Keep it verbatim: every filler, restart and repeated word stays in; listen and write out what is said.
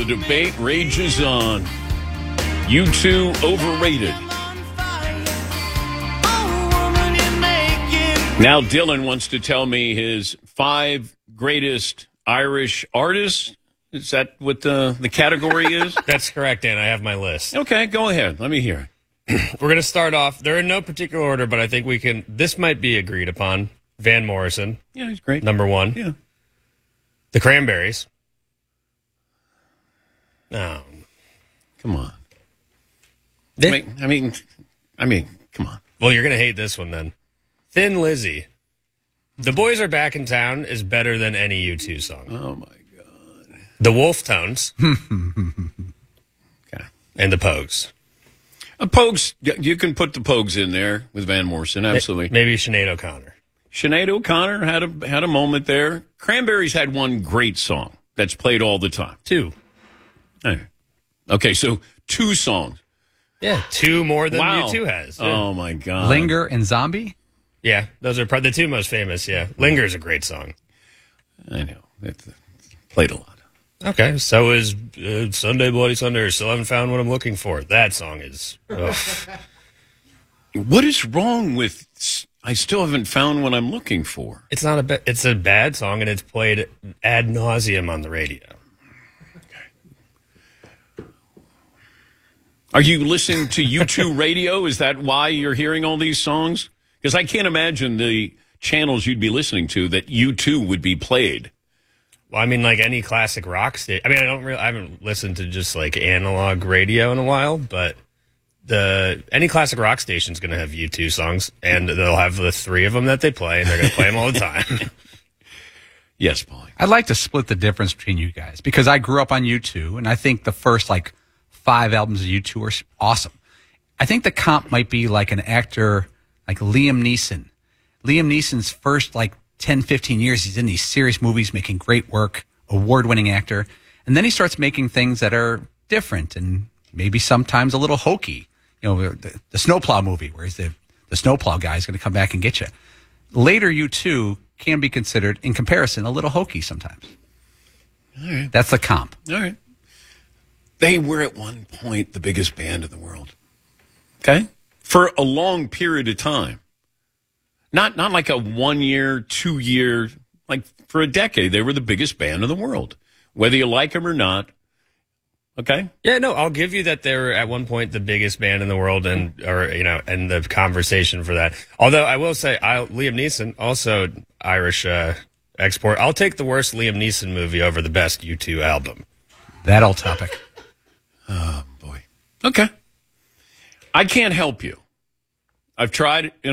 the debate rages on. U two overrated. Now Dylan wants to tell me his five greatest Irish artists. Is that what the, the category is? That's correct, Dan. I have my list. Okay, go ahead. Let me hear it. We're going to start off. They're in no particular order, but I think we can. This might be agreed upon. Van Morrison. Yeah, he's great. Number one. Yeah. The Cranberries. No. Come on. I mean, I mean, I mean, come on. Well, you're going to hate this one then. Thin Lizzy. The Boys Are Back in Town is better than any U two song. Oh, my God. The Wolf Tones. Okay. And the Pogues. A Pogues, you can put the Pogues in there with Van Morrison, absolutely. Maybe Sinead O'Connor. Sinead O'Connor had a had a moment there. Cranberries had one great song that's played all the time. Two. Okay, so two songs. Yeah, two more than Wow. U two has. Yeah. Oh, my God. Linger and Zombie? Yeah, those are probably the two most famous, yeah. Linger is a great song. I know. It's played a lot. Okay, so is uh, Sunday Bloody Sunday, Still Haven't Found What I'm Looking For. That song is... ugh. What is wrong with... I still haven't found what I'm looking for. It's not a ba- it's a bad song, and it's played ad nauseum on the radio. Are you listening to U two radio? Is that why you're hearing all these songs? Because I can't imagine the channels you'd be listening to that U two would be played. Well, I mean, like any classic rock station. I mean, I don't really, I haven't listened to just like analog radio in a while, but the any classic rock station's going to have U two songs, and they'll have the three of them that they play, and they're going to play them all the time. Yes, Paulie. I'd like to split the difference between you guys because I grew up on U two, and I think the first like five albums of U two are awesome. I think the comp might be like an actor like Liam Neeson. Liam Neeson's first like ten, fifteen years, he's in these serious movies, making great work, award-winning actor. And then he starts making things that are different and maybe sometimes a little hokey. You know, the, the Snowplow movie, where he's the, the Snowplow guy is going to come back and get you. Later U two can be considered, in comparison, a little hokey sometimes. All right. That's the comp. All right. They were at one point the biggest band in the world. Okay? For a long period of time. Not not like a one-year, two-year, like for a decade, they were the biggest band in the world. Whether you like them or not. Okay? Yeah, no, I'll give you that they were at one point the biggest band in the world, and or you know, and the conversation for that. Although I will say, I, Liam Neeson, also Irish uh, export. I'll take the worst Liam Neeson movie over the best U two album. That old topic. Oh, boy. Okay. I can't help you. I've tried.